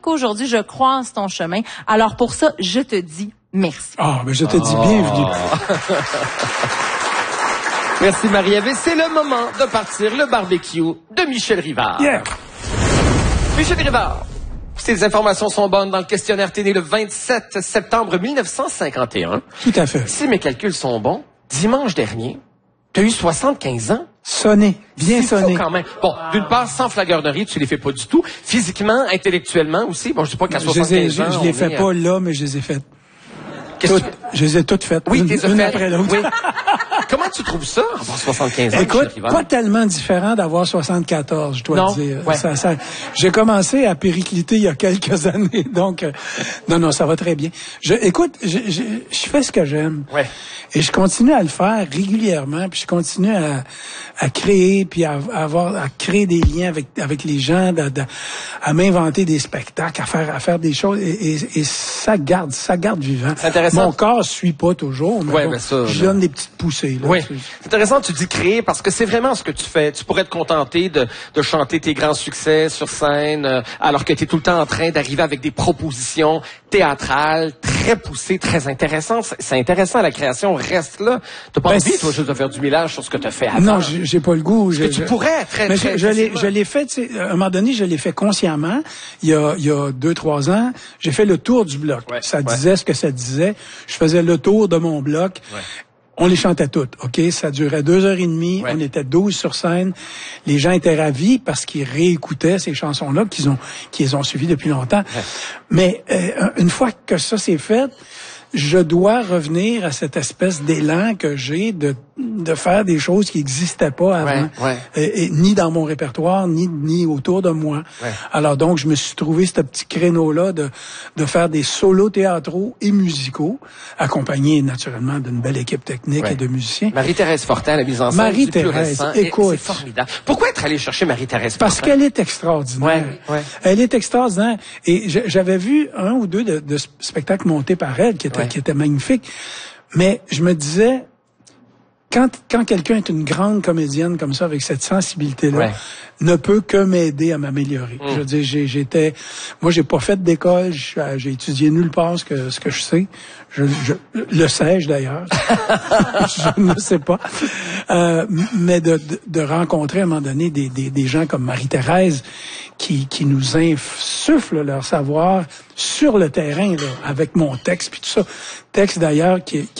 Franco, aujourd'hui, je croise ton chemin. Alors pour ça, je te dis merci. Ah, mais je te dis bienvenue. Merci Marie-Ève. Et c'est le moment de partir le barbecue de Michel Rivard. Yeah. Michel Rivard, si les informations sont bonnes, dans le questionnaire, t'es né le 27 septembre 1951. Tout à fait. Si mes calculs sont bons, dimanche dernier, t'as eu 75 ans. Sonné, bien C'est sonné. fou quand même. Bon, d'une part, sans flagornerie, tu les fais pas du tout. Physiquement, intellectuellement aussi. Bon, je dis pas qu'à 75 ans, Je les fais pas là, mais je les ai faites. Je les ai toutes faites. Oui, t'es une après l'autre. Oui. Comment tu trouves ça, avoir 75 ans? Écoute, pas tellement différent d'avoir 74, je dois te dire. Ouais. J'ai commencé à péricliter il y a quelques années, donc non, ça va très bien. Écoute, je fais ce que j'aime. Ouais. Et je continue à le faire régulièrement, puis je continue à créer, puis à créer des liens avec les gens, à m'inventer des spectacles, à faire des choses, et ça garde vivant. C'est intéressant. Mon corps suit pas toujours, mais bon, je donne des petites poussées. Là, oui. C'est intéressant, tu dis créer, parce que c'est vraiment ce que tu fais. Tu pourrais te contenter de chanter tes grands succès sur scène, alors que tu es tout le temps en train d'arriver avec des propositions théâtrales très poussées, très intéressantes. C'est intéressant, la création reste là. T'as pas envie, toi, juste de faire du millage sur ce que tu as fait avant? Non, j'ai pas le goût. Tu pourrais très je l'ai fait, tu sais, à un moment donné, je l'ai fait consciemment. Il y a 2-3 ans, j'ai fait le tour du bloc. Ouais, ça disait ce que ça disait. Je faisais le tour de mon bloc. Ouais. On les chantait toutes, OK? Ça durait 2h30. Ouais. On était 12 sur scène. Les gens étaient ravis parce qu'ils réécoutaient ces chansons-là qu'ils ont suivies depuis longtemps. Ouais. Mais une fois que ça c'est fait, je dois revenir à cette espèce d'élan que j'ai de faire des choses qui n'existaient pas avant, ni dans mon répertoire, ni autour de moi. Ouais. Alors donc, je me suis trouvé ce petit créneau-là de faire des solos théâtraux et musicaux, accompagnés naturellement d'une belle équipe technique et de musiciens. Marie-Thérèse Fortin, la mise en scène Marie-Thérèse, écoute. C'est formidable. Pourquoi être allé chercher Marie-Thérèse Fortin? Parce qu'elle est extraordinaire. Ouais. Elle est extraordinaire. Et j'avais vu un ou deux de spectacles montés par elle qui étaient magnifiques. Mais je me disais, quand quelqu'un est une grande comédienne comme ça, avec cette sensibilité-là, ne peut que m'aider à m'améliorer. Je veux dire, moi, j'ai pas fait d'école, j'ai étudié nulle part ce que je sais. Je le sais-je d'ailleurs. Je ne sais pas. Mais de rencontrer à un moment donné des gens comme Marie-Thérèse qui nous insufflent leur savoir sur le terrain, là, avec mon texte puis tout ça. Texte d'ailleurs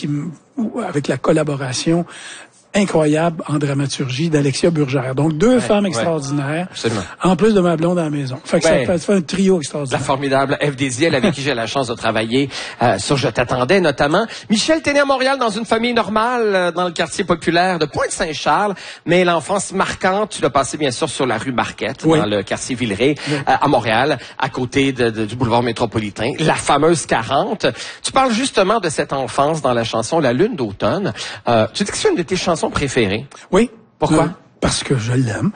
avec la collaboration incroyable en dramaturgie d'Alexia Burgère. Donc, deux femmes extraordinaires, en plus de ma blonde à la maison. Fait que ça fait un trio extraordinaire. La formidable Ève Désiel, avec qui j'ai la chance de travailler sur Je t'attendais, notamment. Michel, t'es né à Montréal dans une famille normale, dans le quartier populaire de Pointe-Saint-Charles, mais l'enfance marquante, tu l'as passé bien sûr sur la rue Marquette, dans le quartier Villeray, à Montréal, à côté du boulevard métropolitain, la fameuse 40. Tu parles justement de cette enfance dans la chanson La Lune d'automne. Tu dis que c'est une de tes chansons préférée? Oui. Pourquoi? Parce que je l'aime.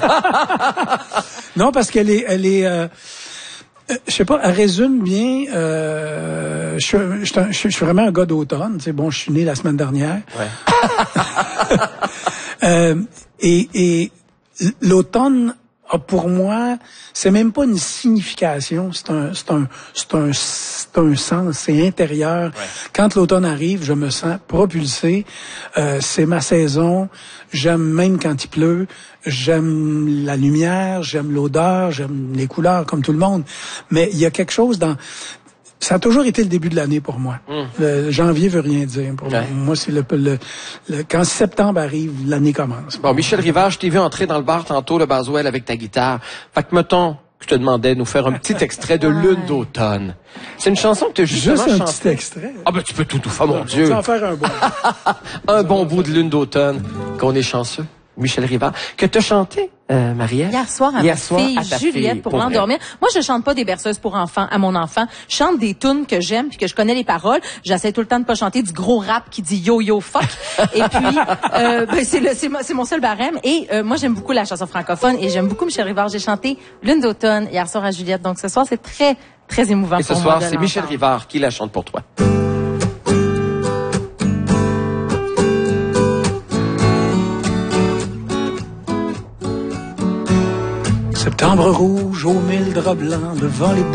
Non, parce qu'elle est je sais pas, elle résume bien. Je suis vraiment un gars d'automne. Tu sais, bon, je suis né la semaine dernière. Et l'automne, pour moi, c'est même pas une signification, c'est un sens, c'est intérieur. Quand l'automne arrive, je me sens propulsé. C'est ma saison. J'aime même quand il pleut. J'aime la lumière, j'aime l'odeur, j'aime les couleurs comme tout le monde. Mais il y a quelque chose dans... Ça a toujours été le début de l'année pour moi. Janvier veut rien dire. Pour moi, c'est quand septembre arrive, l'année commence. Bon, Michel Rivard, je t'ai vu entrer dans le bar tantôt, le Baswell, avec ta guitare. Fait que, mettons, je te demandais de nous faire un petit extrait de Lune d'automne. C'est une chanson que tu as justement chantée. Juste un petit extrait. Ah ben, tu peux tout faire, mon Dieu. Tu vas en faire un bon. Un bon bout de Lune d'automne. Qu'on est chanceux. Michel Rivard, que t'as chanté, Marie-Ève? Hier soir à ta fille Juliette pour l'endormir. Moi, je chante pas des berceuses pour enfants à mon enfant. Je chante des tunes que j'aime puis que je connais les paroles. J'essaie tout le temps de pas chanter du gros rap qui dit yo yo fuck. Et puis c'est mon seul barème. Et moi, j'aime beaucoup la chanson francophone et j'aime beaucoup Michel Rivard. J'ai chanté Lune d'automne hier soir à Juliette. Donc ce soir, c'est très très émouvant pour moi. Et ce soir, c'est Michel Rivard qui la chante pour toi. Septembre rouge aux 1000 draps blancs devant les